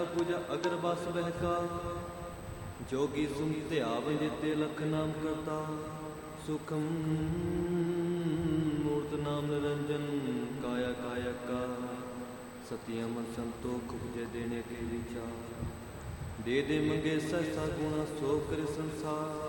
पूजा अगर बस बहका जोगी सुन ध्याव जिते लख नाम करता सुखम मूर्त नाम निरंजन काया काया का सतिया मन संतोख बुझे देने के विचार दे दे मंगे सहसा गुणा सो कर संसार